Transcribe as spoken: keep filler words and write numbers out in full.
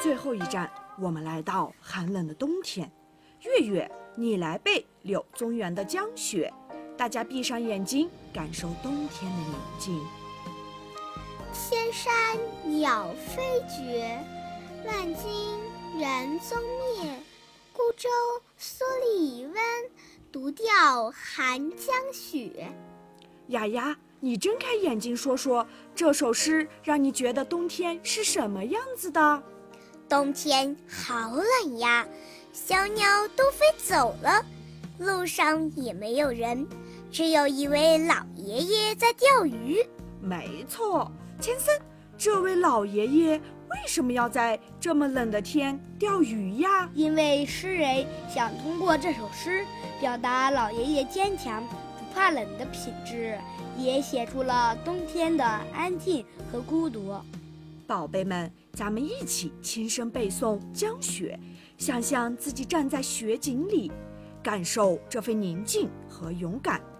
最后一站，我们来到寒冷的冬天。月月，你来背柳宗元的《江雪》，大家闭上眼睛，感受冬天的宁静。 千山鸟飞绝，万径人踪灭。孤舟蓑笠翁，独钓寒江雪。 雅雅，你睁开眼睛说说，这首诗让你觉得冬天是什么样子的？ 冬天好冷呀，小鸟都飞走了，路上也没有人，只有一位老爷爷在钓鱼。 没错，钱森，这位老爷爷为什么要在这么冷的天钓鱼呀？ 因为诗人想通过这首诗表达老爷爷坚强不怕冷的品质，也写出了冬天的安静和孤独。 宝贝们，咱们一起轻声背诵《江雪》，想象自己站在雪景里，感受这份宁静和勇敢。